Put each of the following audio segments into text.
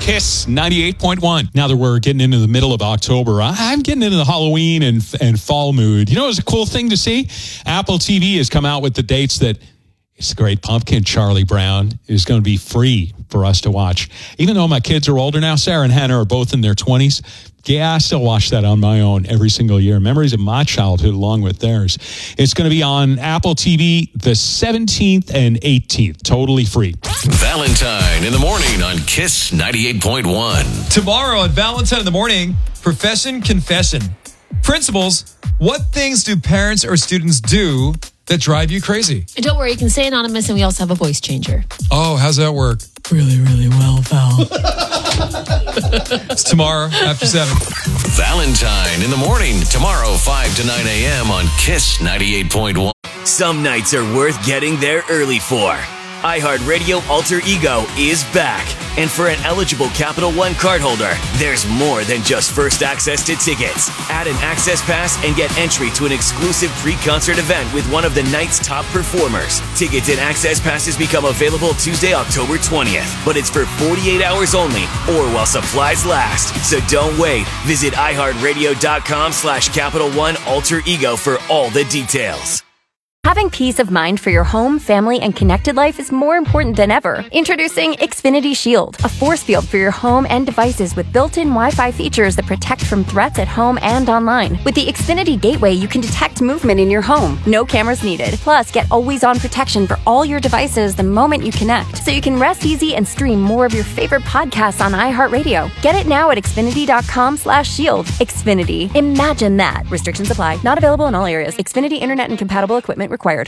Kiss 98.1. Now that we're getting into the middle of October, I'm getting into the Halloween and fall mood. You know, it's a cool thing to see. Apple TV has come out with the dates that It's the Great Pumpkin, Charlie Brown, is going to be free for us to watch. Even though my kids are older now, Sarah and Hannah are both in their 20s. Yeah, I still watch that on my own every single year. Memories of my childhood along with theirs. It's going to be on Apple TV the 17th and 18th. Totally free. Valentine in the morning on Kiss 98.1. Tomorrow on Valentine in the morning, Profession Confession. Principals, what things do parents or students do that drive you crazy? And don't worry, you can stay anonymous, and we also have a voice changer. Oh, how's that work? Really, really well, Val. It's tomorrow after 7. Valentine in the morning, tomorrow 5 to 9 a.m. on Kiss 98.1. Some nights are worth getting there early for. iHeartRadio Alter Ego is back. And for an eligible Capital One cardholder, there's more than just first access to tickets. Add an access pass and get entry to an exclusive pre-concert event with one of the night's top performers. Tickets and access passes become available Tuesday, October 20th. But it's for 48 hours only or while supplies last. So don't wait. Visit iHeartRadio.com/Capital One Alter Ego for all the details. Having peace of mind for your home, family, and connected life is more important than ever. Introducing Xfinity Shield, a force field for your home and devices with built-in Wi-Fi features that protect from threats at home and online. With the Xfinity Gateway, you can detect movement in your home. No cameras needed. Plus, get always-on protection for all your devices the moment you connect, so you can rest easy and stream more of your favorite podcasts on iHeartRadio. Get it now at Xfinity.com/shield. Xfinity. Imagine that. Restrictions apply. Not available in all areas. Xfinity Internet and compatible equipment required.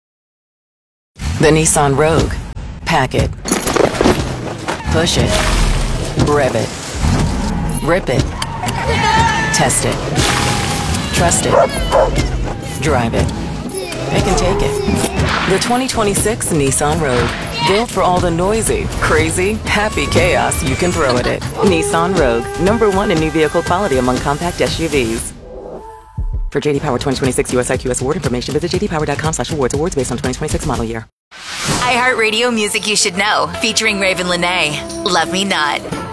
The Nissan Rogue. Pack it. Push it. Rev it. Rip it. Test it. Trust it. Drive it. Pick and take it. The 2026 Nissan Rogue. Built for all the noisy, crazy, happy chaos you can throw at it. Nissan Rogue. #1 in new vehicle quality among compact SUVs. For JD Power 2026 US IQS award information, visit jdpower.com/awards. Awards based on 2026 model year. iHeartRadio music you should know, featuring Raven Lenae. Love Me Not.